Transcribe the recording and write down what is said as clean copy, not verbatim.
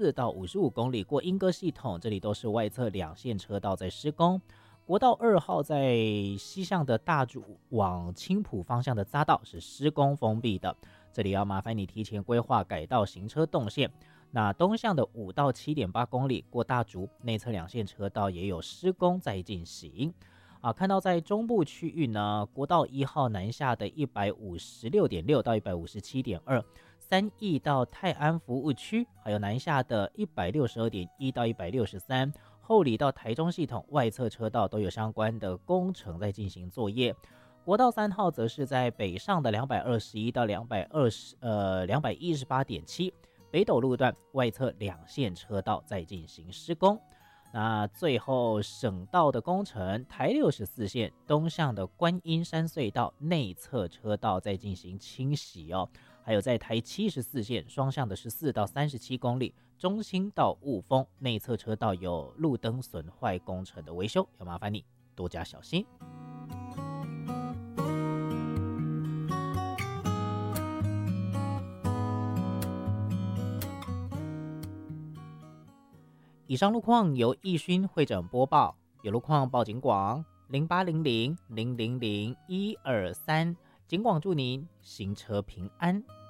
到55公里，过莺歌系统，这里都是外侧两线车道在施工。国道2号在西向的大竹往青埔方向的匝道是施工封闭的，这里要麻烦你提前规划改道行车动线。那东向的5到7.8公里过大竹内侧两线车道也有施工在进行。看到在中部区域呢，国道1号南下的156.6到157.2，三义到泰安服务区，还有南下的162.1到163，后里到台中系统外侧车道都有相关的工程在进行作业。国道3号则是在北上的221到218.7，北斗路段外侧两线车道在进行施工。那最后省道的工程，台64线东向的观音山隧道内侧车道在进行清洗哦，还有在台74线双向的14到37公里中兴到雾峰内侧车道有路灯损坏工程的维修，要麻烦你多加小心。以上路况由易勋会诊播报，有路况报警广0800000123，警广祝您行车平安。